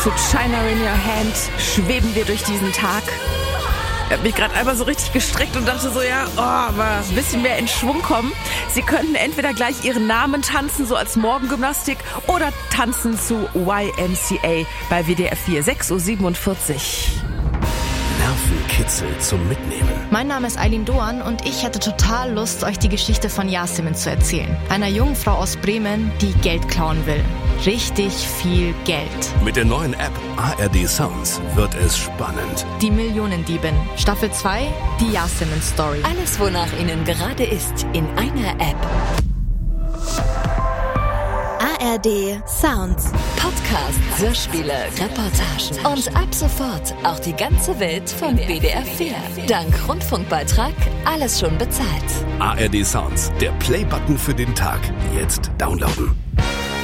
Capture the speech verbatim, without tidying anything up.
Zu China in Your Hand schweben wir durch diesen Tag. Ich habe mich gerade einmal so richtig gestreckt und dachte so, ja, oh, aber ein bisschen mehr in Schwung kommen. Sie könnten entweder gleich Ihren Namen tanzen, so als Morgengymnastik, oder tanzen zu Y M C A bei W D R vier, sechs Uhr siebenundvierzig. Nervenkitzel zum Mitnehmen. Mein Name ist Eileen Doan und ich hätte total Lust, euch die Geschichte von Yasemin zu erzählen. Einer jungen Frau aus Bremen, die Geld klauen will. Richtig viel Geld. Mit der neuen App A R D Sounds wird es spannend. Die Millionendiebin. Staffel zwei, die Yasemin Story. Alles, wonach Ihnen gerade ist, in einer App. A R D Sounds. Podcast, Hörspiele, Reportagen und ab sofort auch die ganze Welt von W D R vier. Dank Rundfunkbeitrag alles schon bezahlt. A R D Sounds, der Play-Button für den Tag. Jetzt downloaden.